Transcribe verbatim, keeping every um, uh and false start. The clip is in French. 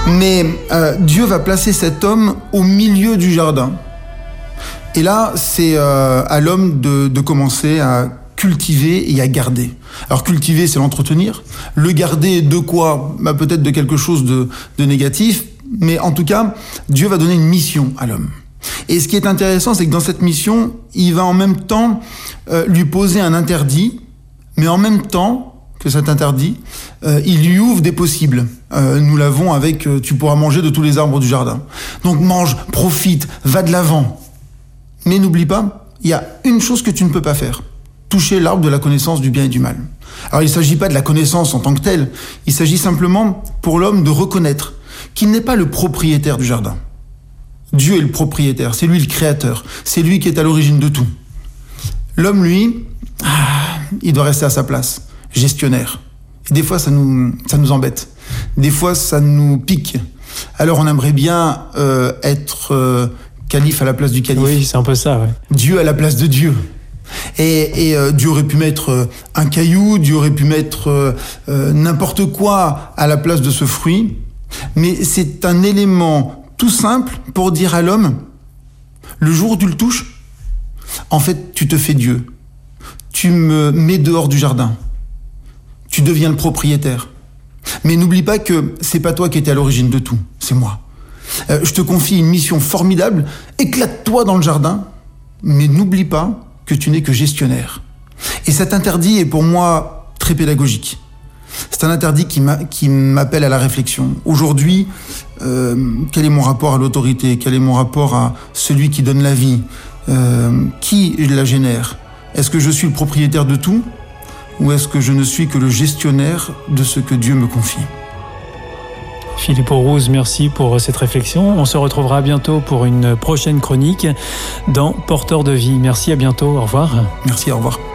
Mais euh, Dieu va placer cet homme au milieu du jardin. Et là, c'est euh, à l'homme de, de commencer à cultiver et à garder. Alors cultiver, c'est l'entretenir. Le garder de quoi ? Bah, peut-être de quelque chose de, de négatif. Mais en tout cas, Dieu va donner une mission à l'homme. Et ce qui est intéressant, c'est que dans cette mission, il va en même temps euh, lui poser un interdit, mais en même temps que cet interdit, euh, il lui ouvre des possibles. Euh, nous l'avons avec euh, « tu pourras manger de tous les arbres du jardin ». Donc mange, profite, va de l'avant. Mais n'oublie pas, il y a une chose que tu ne peux pas faire. Toucher l'arbre de la connaissance du bien et du mal. Alors il ne s'agit pas de la connaissance en tant que telle, il s'agit simplement pour l'homme de reconnaître qu'il n'est pas le propriétaire du jardin. Dieu est le propriétaire, c'est lui le créateur, c'est lui qui est à l'origine de tout. L'homme, lui, ah, il doit rester à sa place. Gestionnaire. Et des fois, ça nous, ça nous embête. Des fois, ça nous pique. Alors, on aimerait bien euh, être euh, calife à la place du calife. Oui, c'est un peu ça, ouais. Dieu à la place de Dieu. Et, et euh, Dieu aurait pu mettre euh, un caillou, Dieu aurait pu mettre euh, euh, n'importe quoi à la place de ce fruit. Mais c'est un élément tout simple pour dire à l'homme, le jour où tu le touches, en fait, tu te fais Dieu. Tu me mets dehors du jardin. Tu deviens le propriétaire. Mais n'oublie pas que c'est pas toi qui étais à l'origine de tout, c'est moi. Euh, je te confie une mission formidable, éclate-toi dans le jardin, mais n'oublie pas que tu n'es que gestionnaire. Et cet interdit est pour moi très pédagogique. C'est un interdit qui, m'a, qui m'appelle à la réflexion. Aujourd'hui, euh, quel est mon rapport à l'autorité ? Quel est mon rapport à celui qui donne la vie ? euh, Qui la génère ? Est-ce que je suis le propriétaire de tout ? Ou est-ce que je ne suis que le gestionnaire de ce que Dieu me confie ? Philippe Aurouz, merci pour cette réflexion. On se retrouvera bientôt pour une prochaine chronique dans Porteur de vie. Merci, à bientôt. Au revoir. Merci, au revoir.